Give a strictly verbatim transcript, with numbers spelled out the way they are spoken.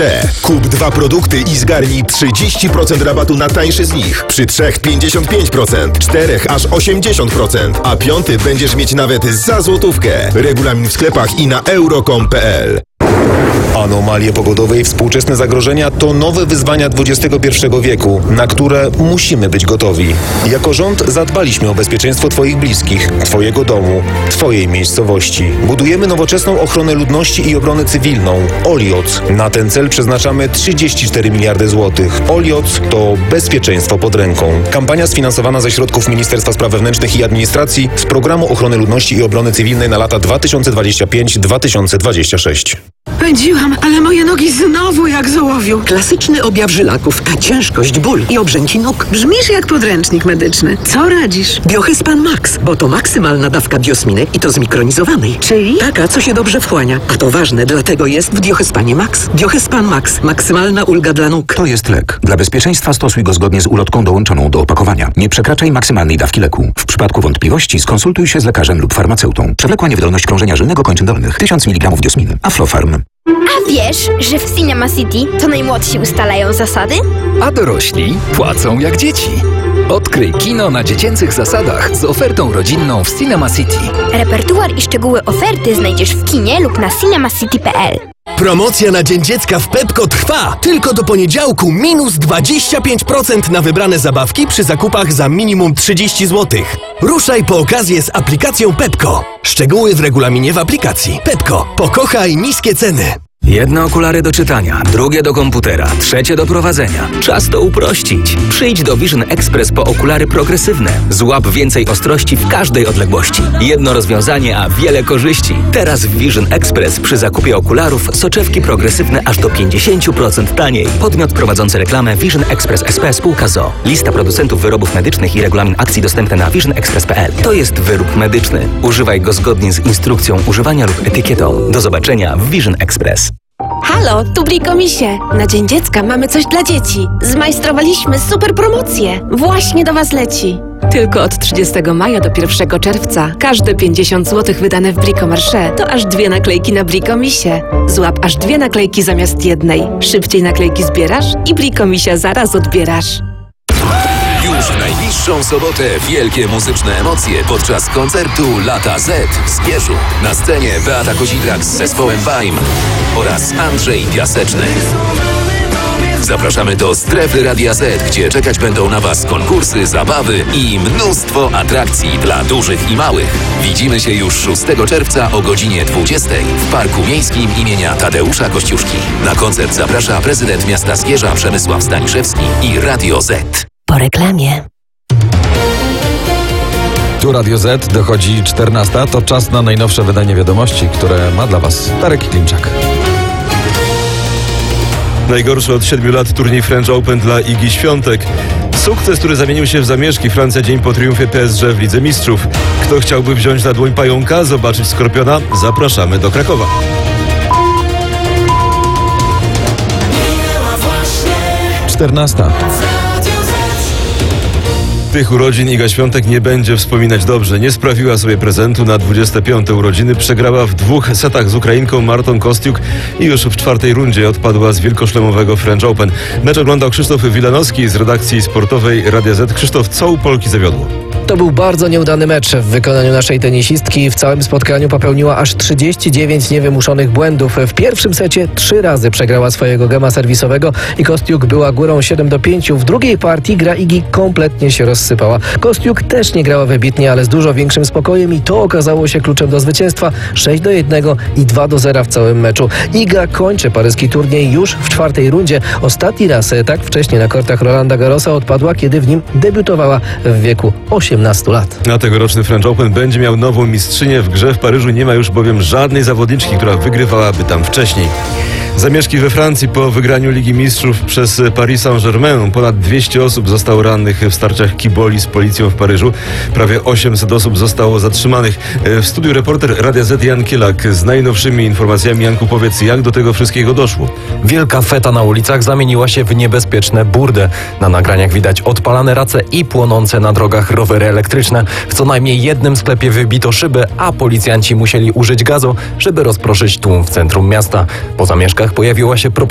Kup dwa produkty i zgarnij trzydzieści procent rabatu na tańszy z nich. Przy trzech pięćdziesiąt pięć procent, czterech aż osiemdziesiąt procent, a piąty będziesz mieć nawet za złotówkę. Regulamin w sklepach i na euro kropka com kropka pe el. Anomalie pogodowe i współczesne zagrożenia to nowe wyzwania dwudziestego pierwszego wieku, na które musimy być gotowi. Jako rząd zadbaliśmy o bezpieczeństwo Twoich bliskich, Twojego domu, Twojej miejscowości. Budujemy nowoczesną ochronę ludności i obronę cywilną. Olioc. Na ten cel przeznaczamy trzydzieści cztery miliardy złotych. Olioc to bezpieczeństwo pod ręką. Kampania sfinansowana ze środków Ministerstwa Spraw Wewnętrznych i Administracji z Programu Ochrony Ludności i Obrony Cywilnej na lata dwa tysiące dwudziesty piąty do dwa tysiące dwudziestego szóstego. Pędziłam, ale moje nogi znowu jak z ołowiu. Klasyczny objaw żylaków, ciężkość, ból i obrzęci nóg. Brzmisz jak podręcznik medyczny. Co radzisz? Biohyspan Max, bo to maksymalna dawka biosminy i to zmikronizowanej. Czyli? Taka, co się dobrze wchłania. A to ważne, dlatego jest w Biohyspanie Max. Biohyspan Max. Maksymalna ulga dla nóg. To jest lek. Dla bezpieczeństwa stosuj go zgodnie z ulotką dołączoną do opakowania. Nie przekraczaj maksymalnej dawki leku. W przypadku wątpliwości skonsultuj się z lekarzem lub farmaceutą. Przewlekła niewydolność krążenia żylnego kończyn dolnych. tysiąc miligramów diosminy. Aflofarm. A wiesz, że w Cinema City to najmłodsi ustalają zasady? A dorośli płacą jak dzieci. Odkryj kino na dziecięcych zasadach z ofertą rodzinną w Cinema City. Repertuar i szczegóły oferty znajdziesz w kinie lub na cinemacity kropka pe el. Promocja na Dzień Dziecka w Pepco trwa! Tylko do poniedziałku minus dwadzieścia pięć procent na wybrane zabawki przy zakupach za minimum trzydzieści złotych. Ruszaj po okazję z aplikacją Pepco. Szczegóły w regulaminie w aplikacji. Pepco. Pokochaj niskie ceny. Jedne okulary do czytania, drugie do komputera, trzecie do prowadzenia. Czas to uprościć. Przyjdź do Vision Express po okulary progresywne. Złap więcej ostrości w każdej odległości. Jedno rozwiązanie, a wiele korzyści. Teraz w Vision Express przy zakupie okularów soczewki progresywne aż do pięćdziesiąt procent taniej. Podmiot prowadzący reklamę Vision Express S P spółka z o o. Lista producentów wyrobów medycznych i regulamin akcji dostępne na vision express kropka pe el. To jest wyrób medyczny. Używaj go zgodnie z instrukcją używania lub etykietą. Do zobaczenia w Vision Express. Halo, tu Brikomisie. Na Dzień Dziecka mamy coś dla dzieci. Zmajstrowaliśmy super promocję. Właśnie do Was leci. Tylko od trzydziestego maja do pierwszego czerwca każde pięćdziesiąt złotych wydane w Bricomarché to aż dwie naklejki na Brikomisie. Złap aż dwie naklejki zamiast jednej. Szybciej naklejki zbierasz i Brikomisia zaraz odbierasz. Już w najbliższą sobotę wielkie muzyczne emocje podczas koncertu Lata Z w Zgierzu. Na scenie Beata Kozidrak z zespołem Bajm oraz Andrzej Piaseczny. Zapraszamy do Strefy Radia Z, gdzie czekać będą na Was konkursy, zabawy i mnóstwo atrakcji dla dużych i małych. Widzimy się już szóstego czerwca o godzinie dwudziestej w Parku Miejskim imienia Tadeusza Kościuszki. Na koncert zaprasza prezydent miasta Zgierza Przemysław Staniszewski i Radio Z. Po reklamie. Tu Radio Z, dochodzi czternasta, to czas na najnowsze wydanie wiadomości, które ma dla Was Darek Klimczak. Najgorszy od siedmiu lat turniej French Open dla Igi Świątek. Sukces, który zamienił się w zamieszki. Francja dzień po triumfie P S G w Lidze Mistrzów. Kto chciałby wziąć na dłoń pająka, zobaczyć Skorpiona? Zapraszamy do Krakowa. czternasta. Tych urodzin Iga Świątek nie będzie wspominać dobrze. Nie sprawiła sobie prezentu na dwudzieste piąte urodziny. Przegrała w dwóch setach z Ukrainką Martą Kostiuk i już w czwartej rundzie odpadła z wielkoszlemowego French Open. Mecz oglądał Krzysztof Wilanowski z redakcji sportowej Radia Z. Krzysztof, co u Polki zawiodło? To był bardzo nieudany mecz w wykonaniu naszej tenisistki. W całym spotkaniu popełniła aż trzydzieści dziewięć niewymuszonych błędów. W pierwszym secie trzy razy przegrała swojego gema serwisowego i Kostiuk była górą siedem do pięciu. W drugiej partii gra Igi kompletnie się rozsypała. Kostiuk też nie grała wybitnie, ale z dużo większym spokojem i to okazało się kluczem do zwycięstwa. sześć do jednego i dwa do zera w całym meczu. Iga kończy paryski turniej już w czwartej rundzie. Ostatni raz tak wcześnie na kortach Rolanda Garrosa odpadła, kiedy w nim debiutowała w wieku osiemnastu lat. Na tegoroczny French Open będzie miał nową mistrzynię. W grze w Paryżu nie ma już bowiem żadnej zawodniczki, która wygrywałaby tam wcześniej. Zamieszki we Francji po wygraniu Ligi Mistrzów przez Paris Saint-Germain. Ponad dwieście osób zostało rannych w starciach kiboli z policją w Paryżu. Prawie osiemset osób zostało zatrzymanych. W studiu reporter Radia Z Jan Kielak z najnowszymi informacjami. Janku, powiedz, jak do tego wszystkiego doszło? Wielka feta na ulicach zamieniła się w niebezpieczne burdę. Na nagraniach widać odpalane race i płonące na drogach rowery elektryczne. W co najmniej jednym sklepie wybito szyby, a policjanci musieli użyć gazu, żeby rozproszyć tłum w centrum miasta. Po zamieszkach pojawiła się propozycja